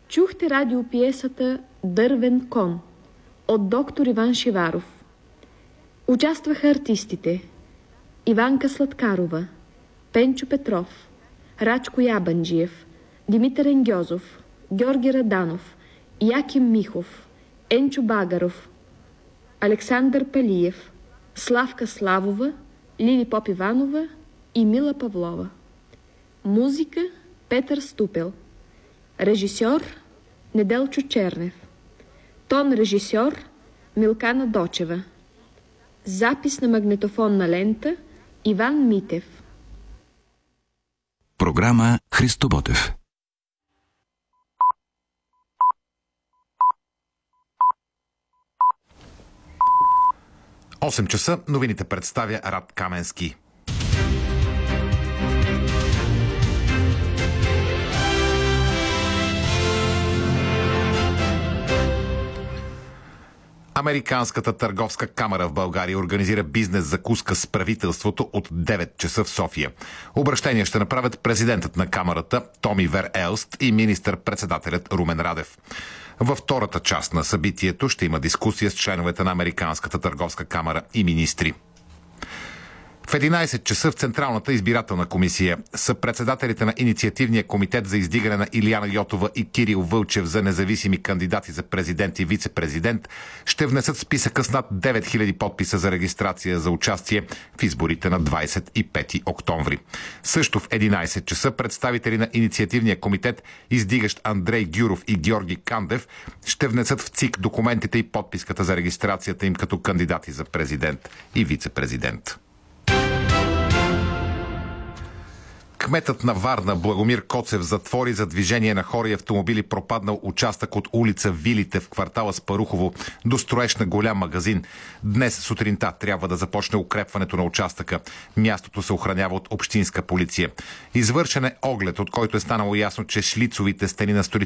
Чухте радиопиесата «Дървен кон» от доктор Иван Шиваров. Участваха артистите Иванка Сладкарова, Пенчо Петров, Рачко Ябанджиев, Димитър Енгьозов, Георги Раданов, Яким Михов, Енчо Багаров, Александър Палиев, Славка Славова, Лили Поп-Иванова и Мила Павлова. Музика Петър Ступел. Режисьор Неделчо Чернев. Тон режисьор Милкана Дочева. Запис на магнетофонна лента Иван Митев. Програма Христо Ботев. Осем часа новините представя Рад Каменски. Американската търговска камара в България организира бизнес закуска с правителството от 9 часа в София. Обращение ще направят президентът на камарата Томи Вер Елст и министър-председателят Румен Радев. Във втората част на събитието ще има дискусия с членовете на Американската търговска камара и министри. В 11 часа в Централната избирателна комисия са председателите на Инициативния комитет за издигане на Илияна Йотова и Кирил Вълчев за независими кандидати за президент и вице-президент ще внесат списъка с над 9000 подписа за регистрация за участие в изборите на 25 октомври. Също в 11 часа представители на Инициативния комитет, издигащ Андрей Гюров и Георги Кандев, ще внесат в ЦИК документите и подписката за регистрацията им като кандидати за президент и вице-президент. Кметът на Варна Благомир Коцев затвори за движение на хора и автомобили пропаднал участък от улица Вилите в квартала Спарухово до строеж на голям магазин. Днес сутринта трябва да започне укрепването на участъка. Мястото се охранява от общинска полиция. Извършен е оглед, от който е станало ясно, че шлицовите стени на столицата